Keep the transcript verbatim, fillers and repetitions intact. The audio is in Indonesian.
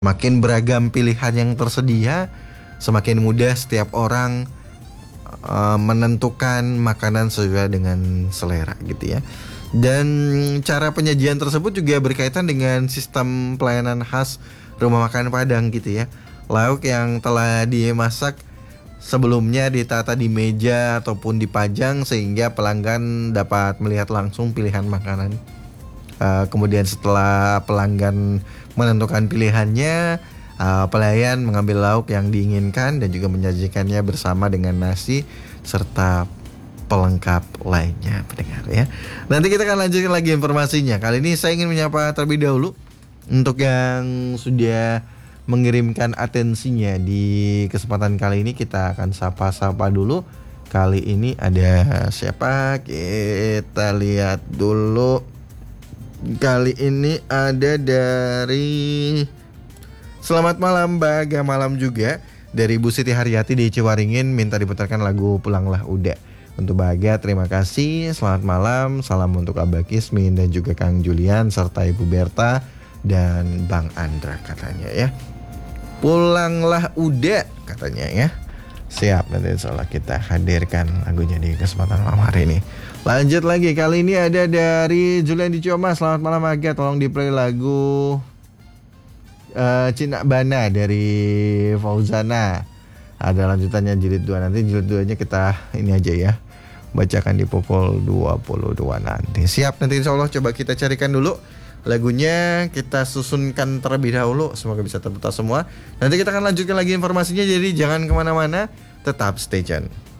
Makin beragam pilihan yang tersedia, semakin mudah setiap orang uh, menentukan makanan sesuai dengan selera gitu ya. Dan cara penyajian tersebut juga berkaitan dengan sistem pelayanan khas rumah makan Padang gitu ya. Lauk yang telah dimasak sebelumnya ditata di meja ataupun dipajang sehingga pelanggan dapat melihat langsung pilihan makanan. Uh, kemudian setelah pelanggan menentukan pilihannya, uh, pelayan mengambil lauk yang diinginkan dan juga menyajikannya bersama dengan nasi serta pelengkap lainnya, pendengar ya. Nanti kita akan lanjutkan lagi informasinya. Kali ini saya ingin menyapa terlebih dahulu untuk yang sudah mengirimkan atensinya di kesempatan kali ini. Kita akan sapa-sapa dulu. Kali ini ada siapa? Kita lihat dulu. Kali ini ada dari Selamat malam Baga, malam juga dari Bu Siti Haryati di Ciwaringin, minta diputarkan lagu Pulanglah Uda. Untuk Baga terima kasih, selamat malam, salam untuk Abah Kismin dan juga Kang Julian serta Ibu Berta dan Bang Andra katanya ya. Pulanglah Uda katanya ya. Siap, nanti insyaallah kita hadirkan lagunya di kesempatan malam hari ini. Lanjut lagi, kali ini ada dari Julian di Cioma. Selamat malam Aga, tolong di-play lagu uh, Cina Bana dari Fauzana. Ada lanjutannya jilid dua, nanti jilid dua nya kita ini aja ya, bacakan di pukul dua puluh dua nanti. Siap, nanti insyaallah coba kita carikan dulu lagunya, kita susunkan terlebih dahulu, semoga bisa terputar semua. Nanti kita akan lanjutkan lagi informasinya, jadi jangan kemana-mana, tetap stay tune.